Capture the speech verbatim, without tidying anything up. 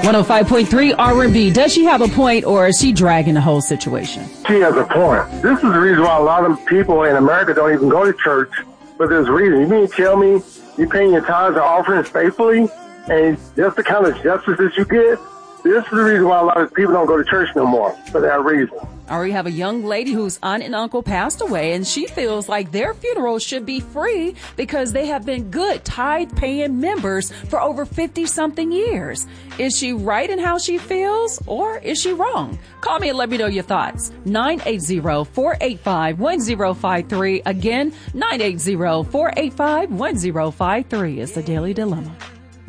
one oh five point three R and B. Does she have a point, or is she dragging the whole situation? She has a point. This is the reason why a lot of people in America don't even go to church, but there's a reason. You mean to tell me you're paying your tithes and offerings faithfully, and that's the kind of justice that you get? This is the reason why a lot of people don't go to church no more, for that reason. Or we have a young lady whose aunt and uncle passed away, and she feels like their funeral should be free because they have been good tithe-paying members for over fifty-something years. Is she right in how she feels, or is she wrong? Call me and let me know your thoughts. nine eight zero, four eight five, one zero five three. Again, nine eight zero, four eight five, one zero five three is the Daily Dilemma.